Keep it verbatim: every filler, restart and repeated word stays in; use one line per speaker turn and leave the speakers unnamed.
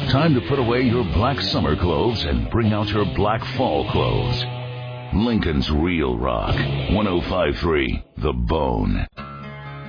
Time to put away your black summer clothes and bring out your black fall clothes. Lincoln's Real Rock, one oh five point three The Bone.